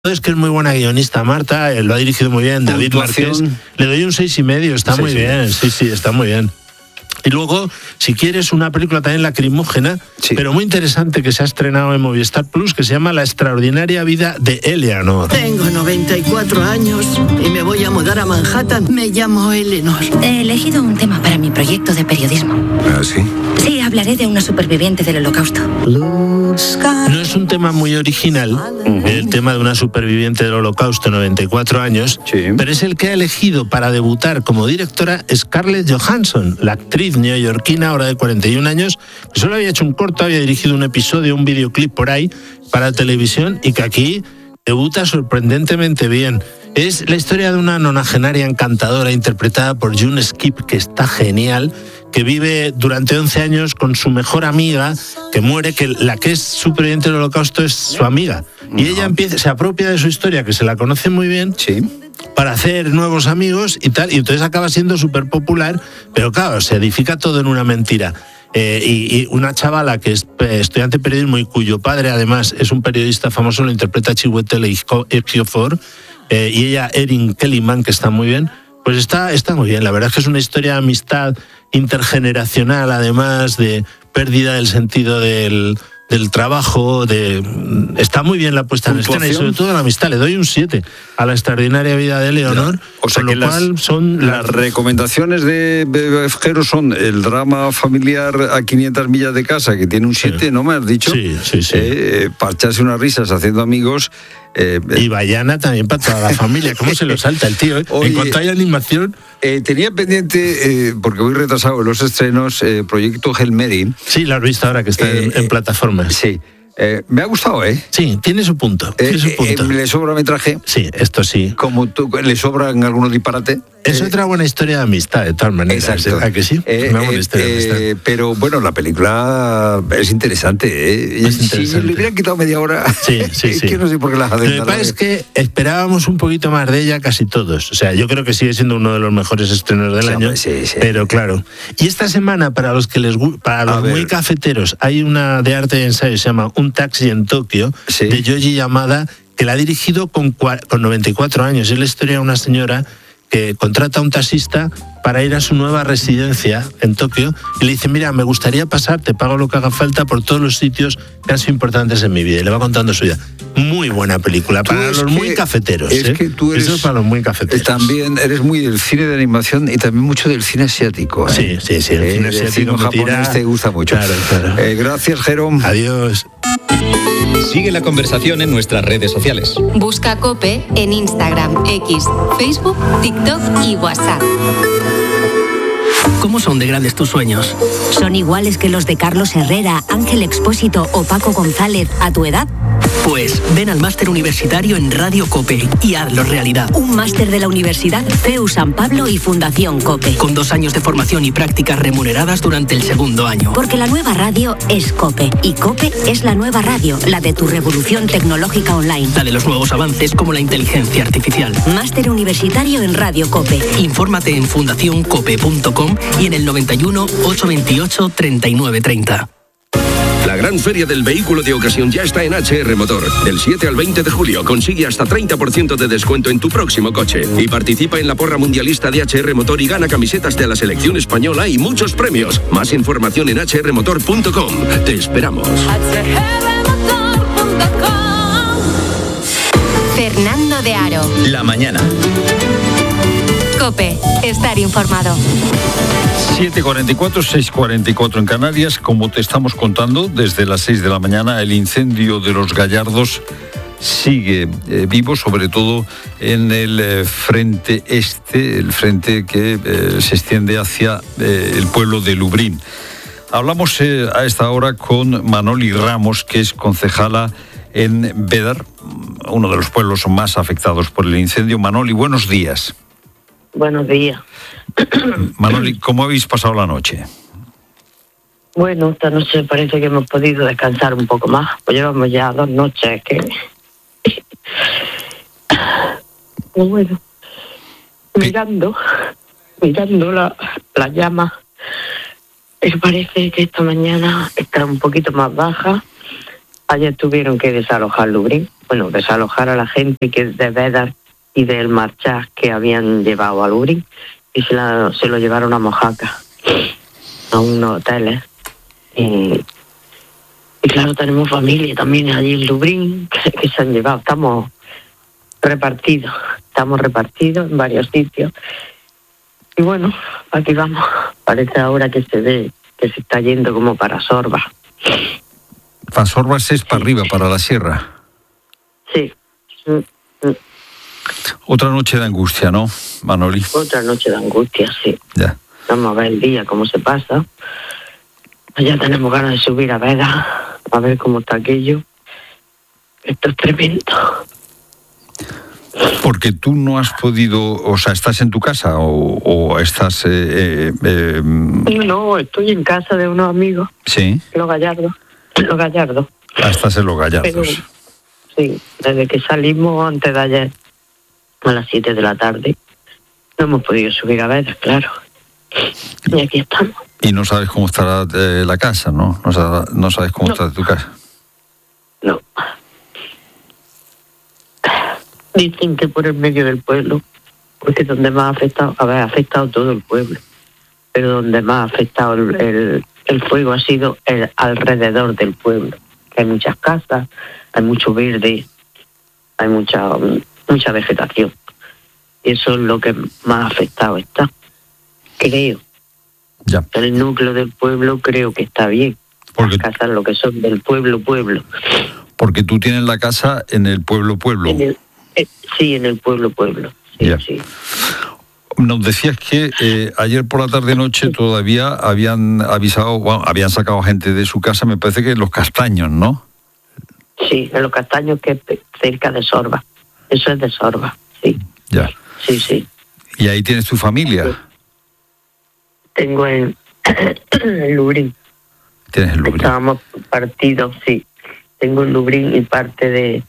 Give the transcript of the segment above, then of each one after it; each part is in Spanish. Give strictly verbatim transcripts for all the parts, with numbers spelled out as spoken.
Es que es muy buena guionista, Marta, lo ha dirigido muy bien, David Márquez. Le doy un seis y medio, está muy bien, sí, sí, está muy bien. Y luego, si quieres, una película también lacrimógena, sí, pero muy interesante, que se ha estrenado en Movistar Plus, que se llama La extraordinaria vida de Eleanor. Tengo noventa y cuatro años y me voy a mudar a Manhattan. Me llamo Eleanor. He elegido un tema para mi proyecto de periodismo. ¿Ah, sí? Sí, hablaré de una superviviente del Holocausto. No es un tema muy original, uh-huh, el tema de una superviviente del Holocausto, noventa y cuatro años, sí, pero es el que ha elegido para debutar como directora Scarlett Johansson, la actriz neoyorquina, ahora de cuarenta y un años, que solo había hecho un corto, había dirigido un episodio, un videoclip por ahí, para televisión, y que aquí debuta sorprendentemente bien. Es la historia de una nonagenaria encantadora interpretada por June Skip, que está genial, que vive durante once años con su mejor amiga, que muere, que la que es superviviente del Holocausto es su amiga. Y ella empieza, se apropia de su historia, que se la conoce muy bien, sí, para hacer nuevos amigos y tal, y entonces acaba siendo súper popular, pero claro, se edifica todo en una mentira. Eh, y, y una chavala que es estudiante de periodismo y cuyo padre además es un periodista famoso, lo interpreta Chiwetel Ejiofor, eh, y ella Erin Kellyman, que está muy bien, pues está, está muy bien. La verdad es que es una historia de amistad intergeneracional, además de pérdida del sentido del... del trabajo, de está muy bien la puesta en escena y sobre todo la amistad. Le doy un siete a La extraordinaria vida de Eleanor, ya, o sea con que lo cual las, son las las recomendaciones de Jero son el drama familiar a quinientas millas de casa, que tiene un siete, sí, ¿no me has dicho? Sí, sí, sí. Eh, para echarse unas risas haciendo amigos. Eh, y Bayana también para toda la familia. ¿Cómo se lo salta el tío? ¿eh? Oye, en cuanto hay animación... Eh, tenía pendiente, eh, porque voy retrasado en los estrenos, eh, Proyecto Hail Mary. Sí, lo has visto ahora que está eh, en, en plataformas. Sí. Eh, me ha gustado, ¿eh? Sí, tiene su punto. Tiene eh, su punto. Eh, ¿Le sobra metraje? Sí, esto sí. Como tú, ¿le sobran algunos disparates? Es eh, otra buena historia de amistad, de todas maneras. Exacto. ¿A que sí? Eh, Una buena historia de amistad. Eh, pero bueno, la película es interesante, ¿eh? Es interesante. Si le hubieran quitado media hora, sí, sí, sí. Es que no sé por qué la hacen. Lo que pasa es que esperábamos un poquito más de ella casi todos. O sea, yo creo que sigue siendo uno de los mejores estrenos del sí, año. Hombre, sí, sí. Pero claro. Y esta semana, para los que les para los muy cafeteros, hay una de arte y ensayo, se llama Un taxi en Tokio, sí, de Yoji Yamada, que la ha dirigido con, con noventa y cuatro años. Es la historia de una señora que contrata a un taxista para ir a su nueva residencia en Tokio y le dice, mira, me gustaría pasar, te pago lo que haga falta por todos los sitios que han sido importantes en mi vida. Y le va contando su vida. Muy buena película, para los que, muy cafeteros. Es ¿eh? que tú eres, Eso es para los muy cafeteros. También eres muy del cine de animación y también mucho del cine asiático. ¿eh? Sí, sí, sí. El eh, cine asiático japonés tira... te gusta mucho. Claro, claro. Eh, gracias, Jerón. Adiós. Sigue la conversación en nuestras redes sociales. Busca COPE en Instagram, X, Facebook, TikTok y WhatsApp. ¿Cómo son de grandes tus sueños? ¿Son iguales que los de Carlos Herrera, Ángel Expósito o Paco González a tu edad? Pues ven al máster universitario en Radio COPE y hazlo realidad. Un máster de la Universidad C E U San Pablo y Fundación COPE. Con dos años de formación y prácticas remuneradas durante el segundo año. Porque la nueva radio es COPE y COPE es la nueva radio, la de tu revolución tecnológica online. La de los nuevos avances como la inteligencia artificial. Máster universitario en Radio COPE. Infórmate en fundación cope punto com y en el noventa y uno, ochocientos veintiocho, treinta y nueve treinta. La gran feria del vehículo de ocasión ya está en H R Motor. Del siete al veinte de julio consigue hasta treinta por ciento de descuento en tu próximo coche. Y participa en la porra mundialista de H R Motor y gana camisetas de la selección española y muchos premios. Más información en h r motor punto com. Te esperamos. H R motor punto com. Fernando de Aro. La mañana. COPE. Estar informado. siete cuarenta y cuatro, seis cuarenta y cuatro en Canarias. Como te estamos contando, desde las seis de la mañana, el incendio de Los Gallardos sigue eh, vivo, sobre todo en el eh, frente este, el frente que eh, se extiende hacia eh, el pueblo de Lubrín. Hablamos eh, a esta hora con Manoli Ramos, que es concejala en Bédar, uno de los pueblos más afectados por el incendio. Manoli, buenos días. Buenos días. Manoli, ¿cómo habéis pasado la noche? Bueno, esta noche parece que hemos podido descansar un poco más. Pues llevamos ya dos noches que... Pues bueno, mirando, mirando la, la llama, parece que esta mañana está un poquito más baja. ayer tuvieron que desalojar Lubric, bueno, desalojar a la gente que de Vedas y del Marchás que habían llevado a Lubric y se, la, se lo llevaron a Mojácar, a unos hoteles. Y, y claro, tenemos familia también allí en Lubric que, que se han llevado. Estamos repartidos, estamos repartidos en varios sitios. Y bueno, aquí vamos. Parece ahora que se ve que se está yendo como para Sorbas. Para Sorbas es para arriba, para la sierra. Sí. Otra noche de angustia, ¿no, Manoli? Otra noche de angustia, sí. Ya. Vamos a ver el día, cómo se pasa. Ya tenemos ganas de subir a Vega, a ver cómo está aquello. Esto es tremendo. Porque tú no has podido, o sea, ¿estás en tu casa o, o estás...? Eh, eh, eh... No, estoy en casa de unos amigos. Sí. Los Gallardos. Los Gallardos. Ah, estás en Los Gallardos. Pero, sí, desde que salimos antes de ayer, a las siete de la tarde, no hemos podido subir a ver, claro. Y aquí estamos. Y no sabes cómo estará eh, la casa, ¿no? No sabes, no sabes cómo no. está tu casa. No. Dicen que por el medio del pueblo, porque donde más ha afectado, a ver, ha afectado todo el pueblo, pero donde más ha afectado el, el, el fuego ha sido el alrededor del pueblo. Hay muchas casas, hay mucho verde, hay mucha mucha vegetación. Y eso es lo que más afectado está. Creo. Ya. El núcleo del pueblo creo que está bien. Porque las casas lo que son del pueblo, pueblo. Porque tú tienes la casa en el pueblo, pueblo. En el, eh, sí, en el pueblo, pueblo. Sí, ya. Sí. Nos decías que eh, ayer por la tarde-noche todavía habían avisado, bueno, habían sacado gente de su casa, me parece que en Los Castaños, ¿no? Sí, en Los Castaños, que es cerca de Sorba. Eso es de Sorba, sí. Ya. Sí, sí. ¿Y ahí tienes tu familia? Sí. Tengo en, en Lubric. ¿Tienes el Lubric? Estábamos partidos, sí. Tengo en Lubric y parte de,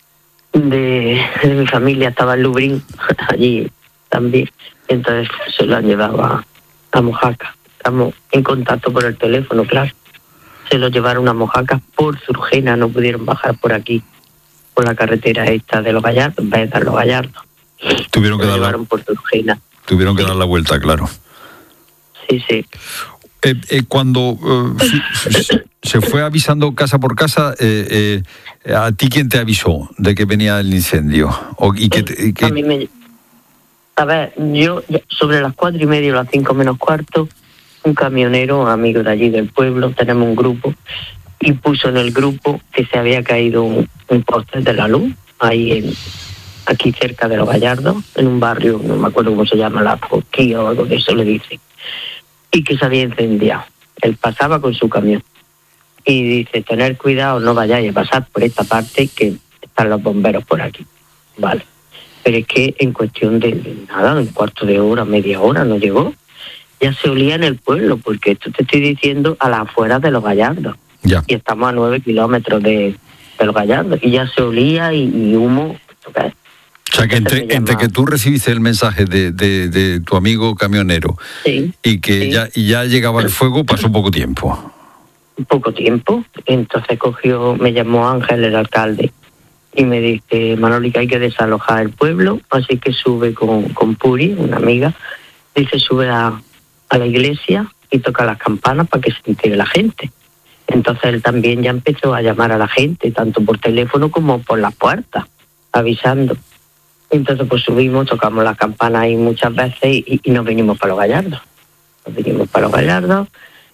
de, de mi familia estaba en Lubric, allí también. Entonces se lo han llevado a, a Mojácar. Estamos en contacto por el teléfono, claro. Se lo llevaron a Mojácar por Surgena, no pudieron bajar por aquí, por la carretera esta de Los Gallardos, Veda, Los Gallardos. Tuvieron que se dar llevaron la... por Surgena. Tuvieron que sí. dar la vuelta, claro. Sí, sí. Eh, eh, cuando eh, se, se fue avisando casa por casa, eh, eh, ¿a ti quién te avisó de que venía el incendio? O, y que, eh, y que... A mí me... A ver, yo sobre las cuatro y media, las cinco menos cuarto, un camionero, amigo de allí del pueblo, tenemos un grupo, y puso en el grupo que se había caído un, un poste de la luz, ahí en, aquí cerca de Los Gallardos, en un barrio, no me acuerdo cómo se llama, La Forquilla o algo de eso le dicen, y que se había incendiado. Él pasaba con su camión y dice, tener cuidado, no vayáis a pasar por esta parte que están los bomberos por aquí. Vale. Pero es que en cuestión de nada, un cuarto de hora, media hora, no llegó. Ya se olía en el pueblo, porque esto te estoy diciendo a las afueras de Los Gallardos. Ya. Y estamos a nueve kilómetros de, de Los Gallardos. Y ya se olía y, y humo. ¿Okay? O sea, que entre, entre que tú recibiste el mensaje de, de, de tu amigo camionero sí, y que sí. ya, y ya llegaba el fuego, pasó poco tiempo. Poco tiempo. Entonces cogió, me llamó Ángel, el alcalde, y me dice, Manoli, que hay que desalojar el pueblo, así que sube con, con Puri, una amiga, dice, sube a, a la iglesia y toca las campanas para que se entere la gente. Entonces él también ya empezó a llamar a la gente, tanto por teléfono como por las puertas, avisando. Entonces pues subimos, tocamos las campanas ahí muchas veces y, y nos venimos para Los Gallardos. Nos venimos para Los Gallardos.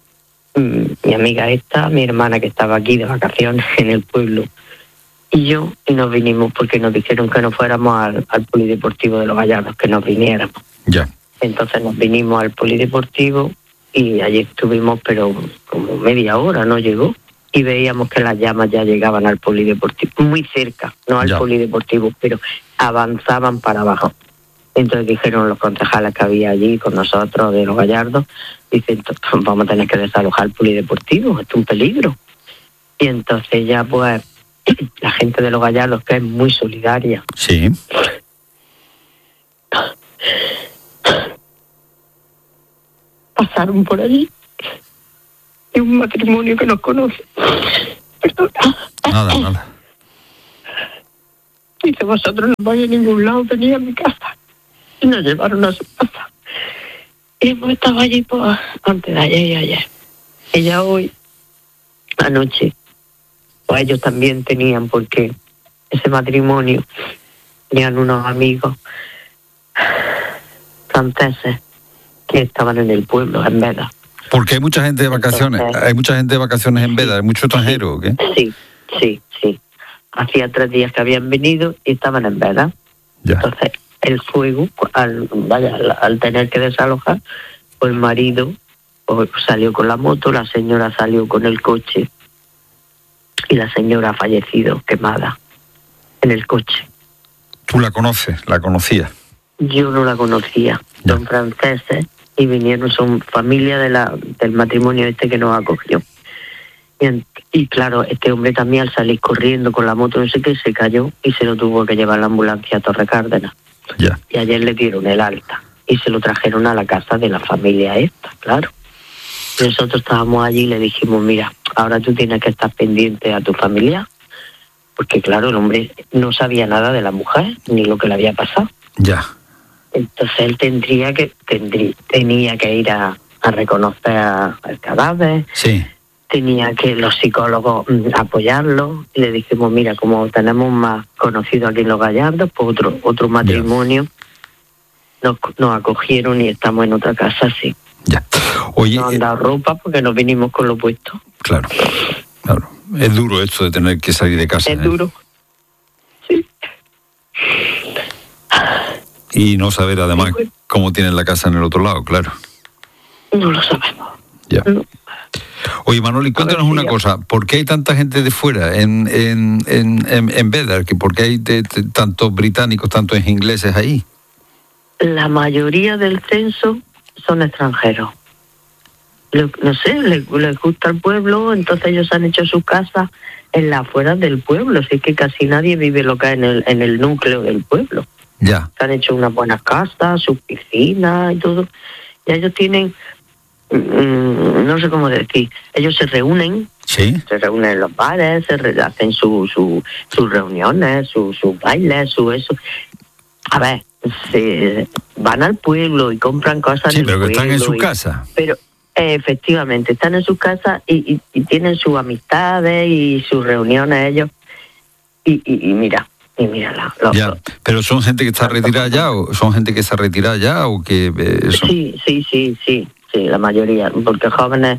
Mi amiga esta, mi hermana que estaba aquí de vacaciones en el pueblo, y yo, y nos vinimos porque nos dijeron que no fuéramos al, al polideportivo de Los Gallardos, que nos viniéramos. Ya. Entonces nos vinimos al polideportivo y allí estuvimos, pero como media hora, no llegó, y veíamos que las llamas ya llegaban al polideportivo, muy cerca, no al ya. polideportivo, pero avanzaban para abajo. Entonces dijeron los concejales que había allí con nosotros de Los Gallardos, dicen, vamos a tener que desalojar el polideportivo, esto es un peligro. Y entonces ya pues la gente de Los Gallardos, que es muy solidaria. Sí. Pasaron por allí y un matrimonio que nos conoce. Perdona. Nada, nada. Dice, vosotros no vais a ningún lado, venid a mi casa. Y nos llevaron a su casa. Y hemos estado allí pues, antes de ayer y ayer. Ella hoy, anoche, pues ellos también tenían, porque ese matrimonio tenían unos amigos franceses que estaban en el pueblo, en Veda. Porque hay mucha gente de vacaciones, Entonces, hay mucha gente de vacaciones en Veda, hay mucho extranjero, ¿o qué? Sí, sí, sí. Hacía tres días que habían venido y estaban en Veda. Ya. Entonces, el fuego, al, vaya, al, al tener que desalojar, pues el marido pues, salió con la moto, la señora salió con el coche y la señora ha fallecido quemada en el coche. ¿Tú la conoces? ¿La conocías? Yo no la conocía. Ya. Son franceses y vinieron, son familia de la, del matrimonio este que nos acogió. Y, en, y claro, este hombre también al salir corriendo con la moto, no sé qué, se cayó y se lo tuvo que llevar la ambulancia a Torre Cárdenas. Ya. Y ayer le dieron el alta y se lo trajeron a la casa de la familia esta, claro. Y nosotros estábamos allí y le dijimos, mira, ahora tú tienes que estar pendiente a tu familia, porque claro, el hombre no sabía nada de la mujer ni lo que le había pasado. Ya. Entonces él tendría que tendría, tenía que ir a, a reconocer a, al cadáver. Sí. Tenía que los psicólogos mm, apoyarlo. Y le dijimos, mira, como tenemos más conocidos aquí en Los Gallardos, pues otro otro matrimonio nos, nos acogieron y estamos en otra casa, sí. Ya. Oye, nos han dado ropa porque nos vinimos con lo puesto. Claro, claro. Es duro esto de tener que salir de casa. Es ¿eh? duro. Sí. Y no saber además Sí, pues. cómo tienen la casa en el otro lado, claro. No lo sabemos. Ya. No. Oye, Manoli, cuéntanos una cosa. ¿Por qué hay tanta gente de fuera en en en, en, en Veda? ¿Por qué hay de, de, tantos británicos, tantos ingleses ahí? La mayoría del censo son extranjeros. Le, no sé, les, les gusta el pueblo, entonces ellos han hecho sus casas en las afueras del pueblo. Así que casi nadie vive lo que es en el, en el núcleo del pueblo. Ya. Se han hecho unas buenas casas, sus piscinas y todo. Y ellos tienen, mmm, no sé cómo decir, ellos se reúnen, ¿Sí? se reúnen en los bares, se re, hacen sus su, sus reuniones, sus su bailes, su eso. A ver, se van al pueblo y compran cosas. Sí, del pero que están en su y, casa. Pero eh, efectivamente, están en sus casas y, y, y tienen sus amistades y sus reuniones ellos. Y, y, y mira, y mira la, los, Ya, pero son gente que está retirada ya, o son gente que está retirada ya, o que eh, son... Sí, sí, sí, sí, sí, la mayoría, porque jóvenes,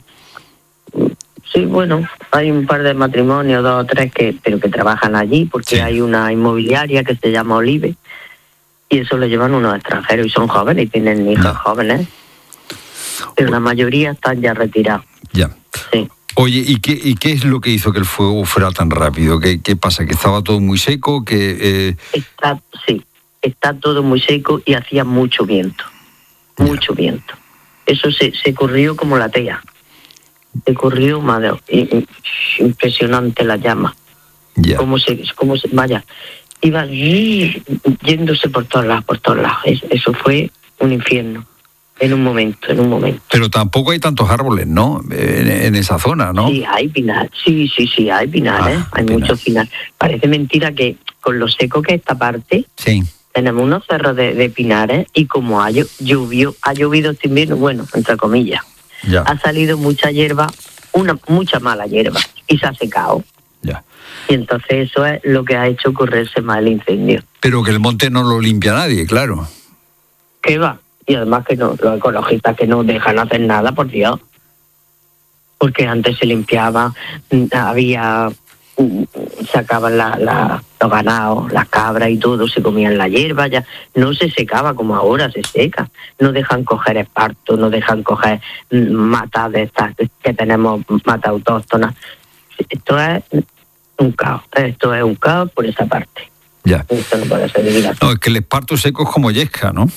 sí, bueno, hay un par de matrimonios, dos o tres que, pero que trabajan allí, porque Sí. hay una inmobiliaria que se llama Olive, y eso lo llevan unos extranjeros y son jóvenes y tienen hijos Ya. jóvenes, pero la mayoría están ya retirados. Ya. Sí. Oye, ¿y qué, ¿y qué es lo que hizo que el fuego fuera tan rápido? ¿Qué, qué pasa? ¿Que estaba todo muy seco? ¿Que eh... Está, sí, está todo muy seco y hacía mucho viento, mucho viento. Eso se, se corrió como la tea. Se corrió, madre, impresionante la llama. Ya. Cómo se, cómo se, vaya, iba yéndose por todos lados, por todos lados. Eso fue un infierno. En un momento, en un momento. Pero tampoco hay tantos árboles, ¿no? En, en esa zona, ¿no? Sí, hay pinar. Sí, sí, sí, hay pinares. Ah, hay pinar. muchos pinares. Parece mentira que con lo seco que es esta parte, Sí. tenemos unos cerros de, de pinares y como ha llo- llovió, ha llovido este invierno, bueno, entre comillas, Ya. ha salido mucha hierba, una mucha mala hierba, y se ha secado. Ya. Y entonces eso es lo que ha hecho correrse más el incendio. Pero que el monte no lo limpia nadie, claro. ¿Qué va? Y además que no, los ecologistas que no dejan hacer nada, por Dios. Porque antes se limpiaba, había, sacaban la, la, los ganados, las cabras y todo, se comían la hierba, ya no se secaba como ahora se seca. No dejan coger esparto, no dejan coger matas de estas que tenemos, matas autóctonas. Esto es un caos, esto es un caos por esa parte. Ya. Esto no puede ser vivido así. No, es que el esparto seco es como yesca, ¿no?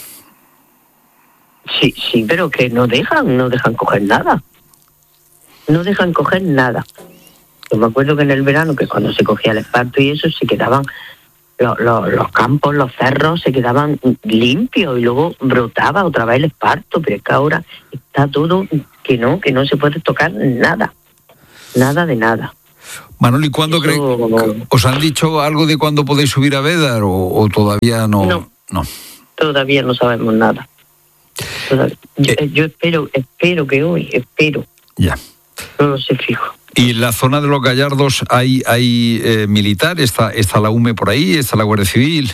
Sí, sí, pero que no dejan, no dejan coger nada. No dejan coger nada. Yo me acuerdo que en el verano, que cuando se cogía el esparto y eso, se quedaban los, los, los campos, los cerros, se quedaban limpios y luego brotaba otra vez el esparto, pero es que ahora está todo que no, que no se puede tocar nada. Nada de nada. Manoli, ¿cuándo cree, os han dicho algo de cuándo podéis subir a Bédar o, o todavía no? No, no. Todavía no sabemos nada. Todavía. Yo, eh, yo espero, espero que hoy, espero. Ya. No lo sé fijo. ¿Y en la zona de los Gallardos hay, hay eh, militar? ¿Está, ¿Está la U M E por ahí? ¿Está la Guardia Civil?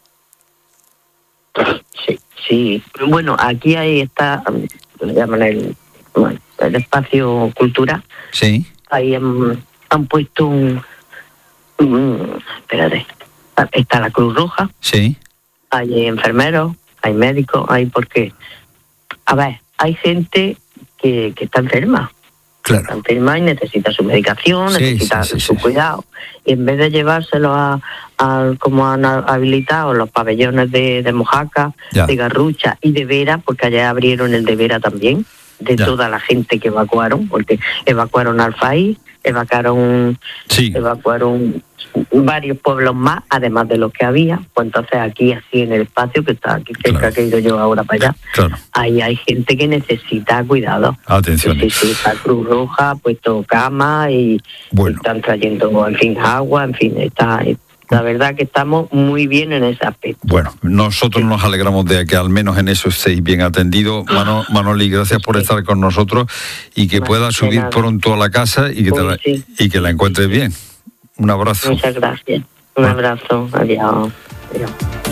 Sí, sí. Bueno, aquí ahí está, lo llaman el, bueno, el espacio cultural. Sí. Ahí han, han puesto un, un... Espérate. Está la Cruz Roja. Sí. Hay enfermeros, hay médicos, hay porque... A ver, hay gente que, que está enferma. Claro. Está enferma y necesita su medicación, sí, necesita sí, sí, su sí. cuidado. Y en vez de llevárselo a, a como han habilitado los pabellones de, de Mojácar, ya. de Garrucha y de Vera, porque allá abrieron el de Vera también, de ya. toda la gente que evacuaron, porque evacuaron Alfaí, evacuaron, sí. evacuaron varios pueblos más, además de los que había. Pues entonces aquí, así en el espacio que está aquí cerca, claro. que he ido yo ahora para allá, claro. ahí hay gente que necesita cuidado. Atención. Sí, sí, la Cruz Roja ha puesto cama y bueno. están trayendo, en fin, agua, en fin, está... La verdad que estamos muy bien en ese aspecto. Bueno, nosotros nos alegramos de que al menos en eso estéis bien atendidos. Mano, Manoli, gracias por estar con nosotros y que puedas subir pronto a la casa y que, te la, sí. y que la encuentres bien. Un abrazo. Muchas gracias. Un abrazo. Adiós. Adiós.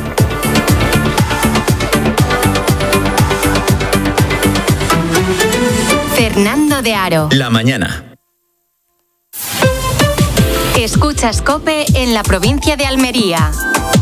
Fernando de Aro. La mañana. Escuchas COPE en la provincia de Almería.